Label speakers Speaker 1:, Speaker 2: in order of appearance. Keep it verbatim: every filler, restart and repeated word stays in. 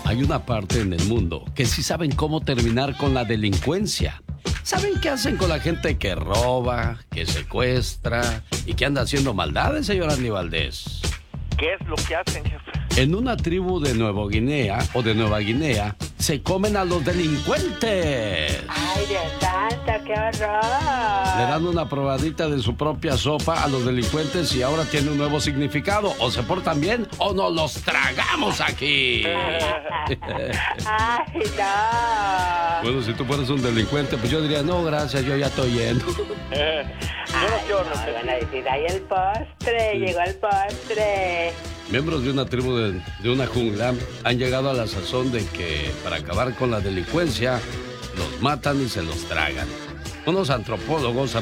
Speaker 1: Hay una parte en el mundo que sí saben cómo terminar con la delincuencia. ¿Saben qué hacen con la gente que roba, que secuestra y que anda haciendo maldades, señor Andy Valdés?
Speaker 2: ¿Qué es lo que hacen, jefe?
Speaker 1: En una tribu de Nueva Guinea o de Nueva Guinea se comen a los delincuentes.
Speaker 3: ¡Ay, Dios santo, qué horror!
Speaker 1: Le dan una probadita de su propia sopa a los delincuentes y ahora tiene un nuevo significado. O se portan bien o nos los tragamos aquí.
Speaker 3: ¡Ay, no!
Speaker 1: Bueno, si tú fueras un delincuente, pues yo diría, no, gracias, yo ya estoy lleno.
Speaker 3: Ay, no, van a decir, ¡ay, el postre!
Speaker 1: Sí.
Speaker 3: Llegó el postre.
Speaker 1: Miembros de una tribu de, de una jungla han llegado a la sazón de que para acabar con la delincuencia los matan y se los tragan. Unos antropólogos